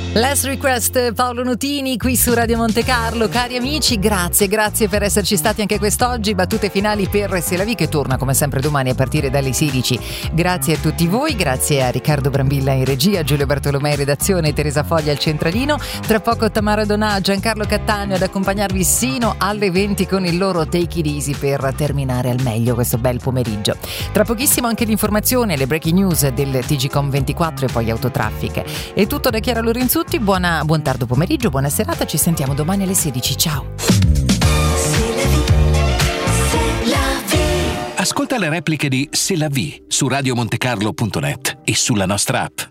Last Request, Paolo Nutini qui su Radio Monte Carlo. Cari amici, grazie per esserci stati anche quest'oggi. Battute finali per C'est la vie che torna come sempre domani a partire dalle 16. Grazie a tutti voi, grazie a Riccardo Brambilla in regia, Giulio Bartolomei in redazione, Teresa Foglia al centralino. Tra poco Tamara Donà, Giancarlo Cattaneo ad accompagnarvi sino alle 20 con il loro Take It Easy per terminare al meglio questo bel pomeriggio. Tra pochissimo anche l'informazione, le breaking news del TGcom 24 e poi Autotraffic. È tutto da Chiara Lorenzutti. Buon tardo pomeriggio, buona serata, ci sentiamo domani alle 16, ciao. Ascolta le repliche di C'est la vie su radiomontecarlo.net e sulla nostra app.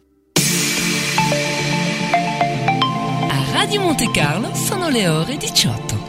A Radio Monte Carlo sono le ore 18.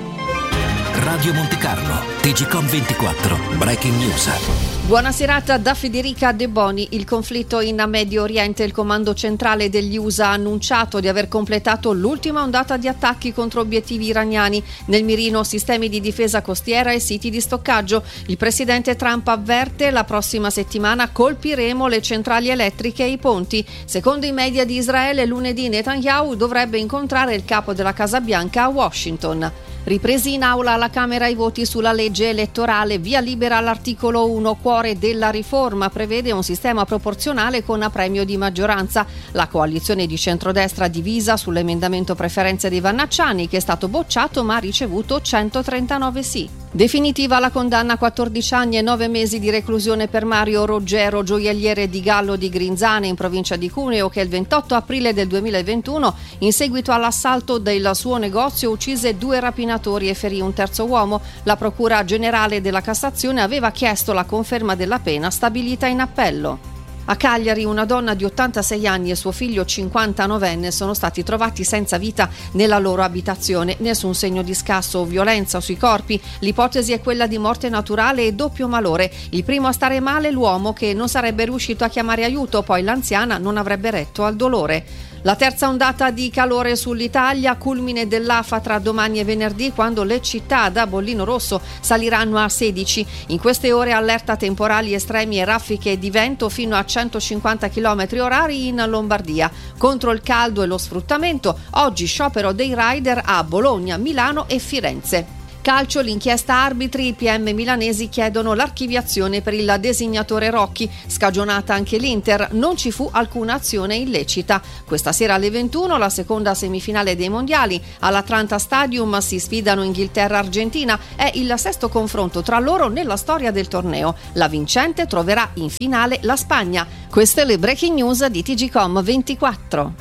Radio Monte Carlo, TGcom 24, breaking news. Buona serata da Federica De Boni. Il conflitto in Medio Oriente. Il comando centrale degli USA ha annunciato di aver completato l'ultima ondata di attacchi contro obiettivi iraniani. Nel mirino sistemi di difesa costiera e siti di stoccaggio. Il presidente Trump avverte: la prossima settimana colpiremo le centrali elettriche e i ponti. Secondo i media di Israele, lunedì Netanyahu dovrebbe incontrare il capo della Casa Bianca a Washington. Ripresi in aula alla Camera i voti sulla legge elettorale, via libera all'articolo 1, cuore della riforma, prevede un sistema proporzionale con premio di maggioranza. La coalizione di centrodestra divisa sull'emendamento preferenze dei Vannacciani, che è stato bocciato ma ha ricevuto 139 sì. Definitiva la condanna a 14 anni e 9 mesi di reclusione per Mario Roggero, gioielliere di Gallo di Grinzane in provincia di Cuneo, che il 28 aprile del 2021, in seguito all'assalto del suo negozio, uccise 2 rapinatori e ferì un terzo uomo. La Procura Generale della Cassazione aveva chiesto la conferma della pena stabilita in appello. A Cagliari una donna di 86 anni e suo figlio 59enne sono stati trovati senza vita nella loro abitazione. Nessun segno di scasso o violenza sui corpi. L'ipotesi è quella di morte naturale e doppio malore. Il primo a stare male l'uomo, che non sarebbe riuscito a chiamare aiuto, poi l'anziana non avrebbe retto al dolore. La terza ondata di calore sull'Italia, culmine dell'afa tra domani e venerdì, quando le città da bollino rosso saliranno a 16. In queste ore allerta temporali estremi e raffiche di vento fino a 150 km/h in Lombardia. Contro il caldo e lo sfruttamento, oggi sciopero dei rider a Bologna, Milano e Firenze. Calcio, l'inchiesta arbitri, i PM milanesi chiedono l'archiviazione per il designatore Rocchi. Scagionata anche l'Inter, non ci fu alcuna azione illecita. Questa sera alle 21 la seconda semifinale dei mondiali. All'Atlanta Stadium si sfidano Inghilterra-Argentina. È il sesto confronto tra loro nella storia del torneo. La vincente troverà in finale la Spagna. Queste le breaking news di TGcom 24.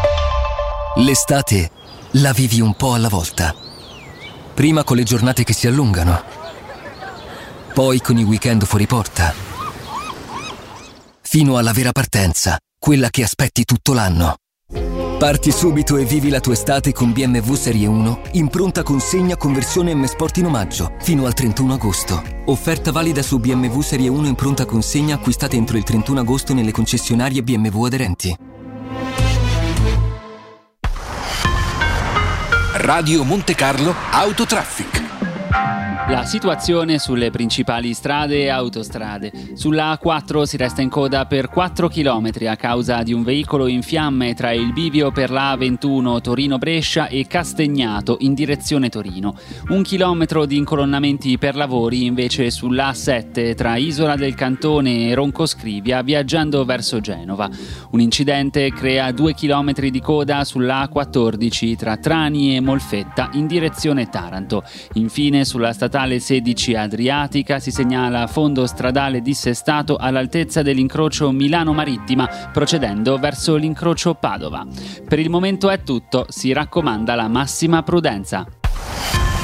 L'estate la vivi un po' alla volta. Prima con le giornate che si allungano, poi con i weekend fuori porta, fino alla vera partenza, quella che aspetti tutto l'anno. Parti subito e vivi la tua estate con BMW Serie 1 in pronta consegna con versione M Sport in omaggio fino al 31 agosto. Offerta valida su BMW Serie 1 in pronta consegna acquistate entro il 31 agosto nelle concessionarie BMW aderenti. Radio Monte Carlo Autotraffic. La situazione sulle principali strade e autostrade. Sulla A4 si resta in coda per 4 km a causa di un veicolo in fiamme tra il bivio per la A21 Torino-Brescia e Castagnato in direzione Torino. 1 chilometro di incolonnamenti per lavori invece sulla A7 tra Isola del Cantone e Roncoscrivia viaggiando verso Genova. Un incidente crea 2 chilometri di coda sulla A14 tra Trani e Molfetta in direzione Taranto. Infine sulla statale 16 Adriatica si segnala fondo stradale dissestato all'altezza dell'incrocio Milano Marittima, procedendo verso l'incrocio Padova. Per il momento è tutto, si raccomanda la massima prudenza.